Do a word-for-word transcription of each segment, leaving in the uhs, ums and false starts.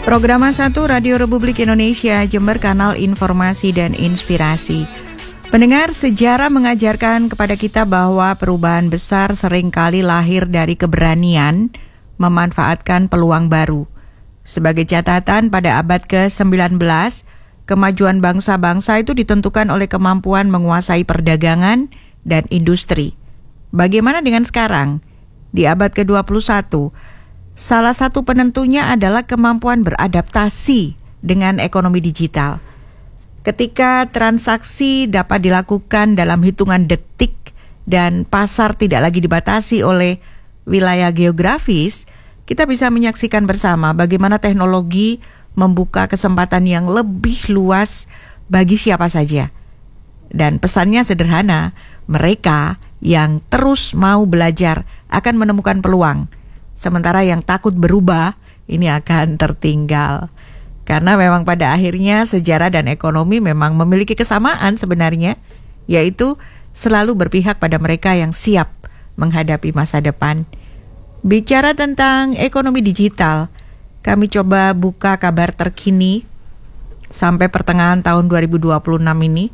Program satu Radio Republik Indonesia Jember, kanal informasi dan inspirasi. Pendengar, sejarah mengajarkan kepada kita bahwa perubahan besar seringkali lahir dari keberanian memanfaatkan peluang baru. Sebagai catatan, pada abad ke sembilan belas, kemajuan bangsa-bangsa itu ditentukan oleh kemampuan menguasai perdagangan dan industri. Bagaimana dengan sekarang? Di abad ke dua puluh satu, salah satu penentunya adalah kemampuan beradaptasi dengan ekonomi digital. Ketika transaksi dapat dilakukan dalam hitungan detik dan pasar tidak lagi dibatasi oleh wilayah geografis, kita bisa menyaksikan bersama bagaimana teknologi membuka kesempatan yang lebih luas bagi siapa saja. Dan pesannya sederhana, mereka yang terus mau belajar akan menemukan peluang. Sementara yang takut berubah, ini akan tertinggal. Karena memang pada akhirnya sejarah dan ekonomi memang memiliki kesamaan sebenarnya, yaitu selalu berpihak pada mereka yang siap menghadapi masa depan. Bicara tentang ekonomi digital, kami coba buka kabar terkini sampai pertengahan tahun dua ribu dua puluh enam ini.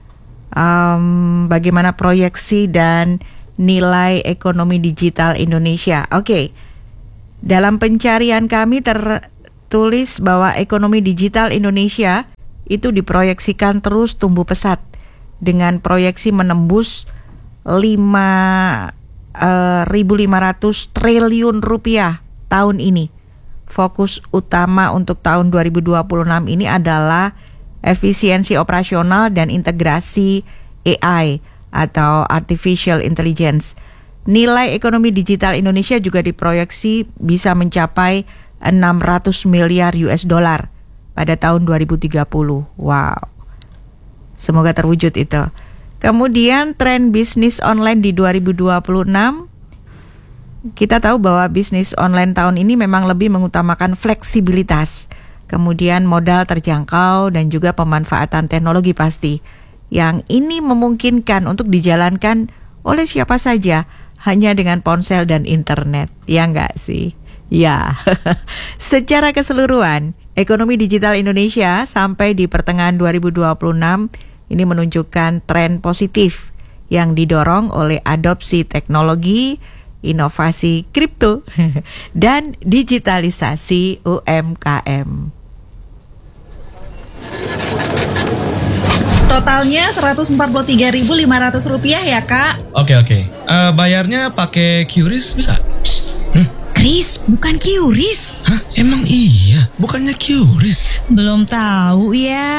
Um, bagaimana proyeksi dan nilai ekonomi digital Indonesia. Oke. Okay. Dalam pencarian kami tertulis bahwa ekonomi digital Indonesia itu diproyeksikan terus tumbuh pesat dengan proyeksi menembus lima ribu lima ratus triliun rupiah tahun ini. Fokus utama untuk tahun dua ribu dua puluh enam ini adalah efisiensi operasional dan integrasi A I atau Artificial Intelligence. Nilai ekonomi digital Indonesia juga diproyeksi bisa mencapai enam ratus miliar U S dollar pada tahun dua ribu tiga puluh. Wow. Semoga terwujud itu. Kemudian tren bisnis online di dua ribu dua puluh enam, kita tahu bahwa bisnis online tahun ini memang lebih mengutamakan fleksibilitas, kemudian modal terjangkau dan juga pemanfaatan teknologi pasti. Yang ini memungkinkan untuk dijalankan oleh siapa saja, hanya dengan ponsel dan internet, ya enggak sih? Ya, secara keseluruhan, ekonomi digital Indonesia sampai di pertengahan dua ribu dua puluh enam ini menunjukkan tren positif yang didorong oleh adopsi teknologi, inovasi kripto, dan digitalisasi U M K M. Totalnya seratus empat puluh tiga ribu lima ratus rupiah ya, Kak. Oke, oke. Uh, bayarnya pakai Q R I S bisa? Hmm? Kris, bukan Q R I S. Hah? Emang iya? Bukannya Q R I S? Belum tahu ya.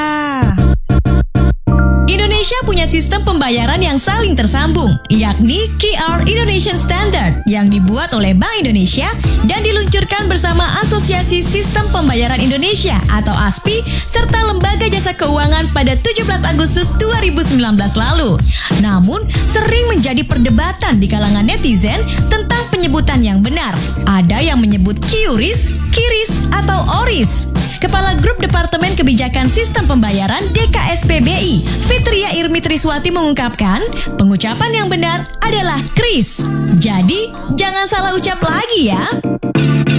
Indonesia punya sistem pembayaran yang saling tersambung, yakni Q R Indonesian Standard yang dibuat oleh Bank Indonesia dan diluncurkan bersama Asosiasi Sistem Pembayaran Indonesia atau A S P I serta Lembaga Jasa Keuangan pada tujuh belas Agustus dua ribu sembilan belas lalu. Namun, sering menjadi perdebatan di kalangan netizen tentang penyebutan yang benar. Ada yang menyebut Q R I S, Q R I S, atau O R I S. Kepala Grup Departemen Kebijakan Sistem Pembayaran D K S P B I, Fitria Irmi Triswati mengungkapkan, pengucapan yang benar adalah Kris. Jadi, jangan salah ucap lagi ya.